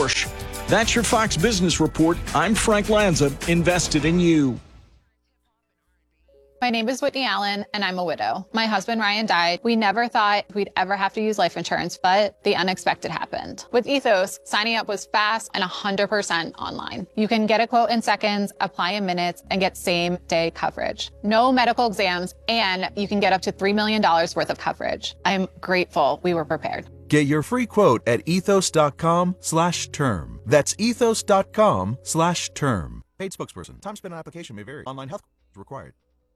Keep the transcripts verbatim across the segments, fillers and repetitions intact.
Porsche. That's your Fox Business Report. I'm Frank Lanza, invested in you. My name is Whitney Allen, and I'm a widow. My husband, Ryan, died. We never thought we'd ever have to use life insurance, but the unexpected happened. With Ethos, signing up was fast and one hundred percent online. You can get a quote in seconds, apply in minutes, and get same-day coverage. No medical exams, and you can get up to three million dollars worth of coverage. I'm grateful we were prepared. Get your free quote at ethos.com slash term. That's ethos.com slash term. Paid spokesperson. Time spent on application may vary. Online health is required.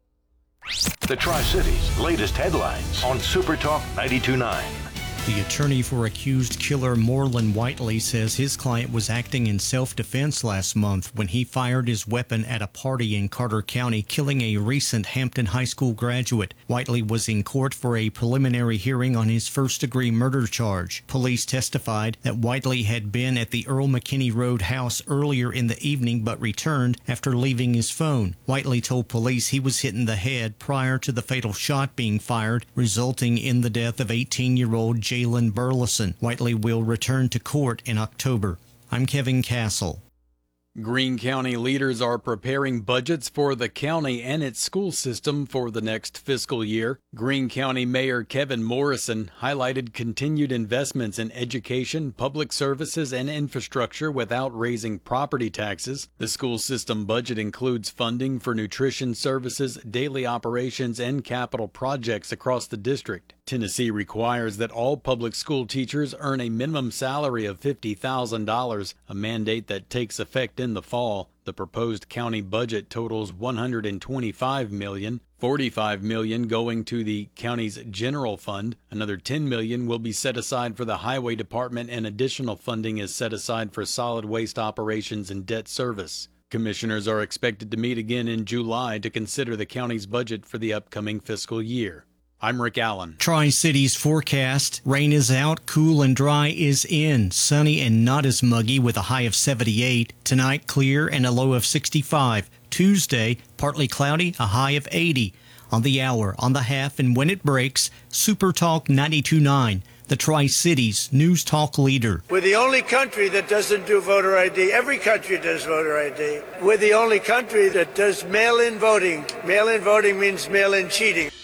The Tri-Cities' latest headlines on Super Talk ninety-two point nine. The attorney for accused killer Morlon Whiteley says his client was acting in self-defense last month when he fired his weapon at a party in Carter County, killing a recent Hampton High School graduate. Whiteley was in court for a preliminary hearing on his first-degree murder charge. Police testified that Whiteley had been at the Earl McKinney Road house earlier in the evening but returned after leaving his phone. Whiteley told police he was hit in the head prior to the fatal shot being fired, resulting in the death of eighteen-year-old Jalen Burleson. Whiteley will return to court in October. I'm Kevin Castle. Greene County leaders are preparing budgets for the county and its school system for the next fiscal year. Greene County Mayor Kevin Morrison highlighted continued investments in education, public services, and infrastructure without raising property taxes. The school system budget includes funding for nutrition services, daily operations, and capital projects across the district. Tennessee requires that all public school teachers earn a minimum salary of fifty thousand dollars, a mandate that takes effect in the fall. The proposed county budget totals one hundred twenty-five million dollars, forty-five million dollars going to the county's general fund. Another ten million dollars will be set aside for the highway department, and additional funding is set aside for solid waste operations and debt service. Commissioners are expected to meet again in July to consider the county's budget for the upcoming fiscal year. I'm Rick Allen. Tri-Cities forecast. Rain is out, cool and dry is in. Sunny and not as muggy with a high of seventy-eight. Tonight, clear and a low of sixty-five. Tuesday, partly cloudy, a high of eighty. On the hour, on the half, and when it breaks, Super Talk ninety-two point nine. The Tri-Cities News Talk leader. We're the only country that doesn't do voter I D. Every country does voter I D. We're the only country that does mail-in voting. Mail-in voting means mail-in cheating.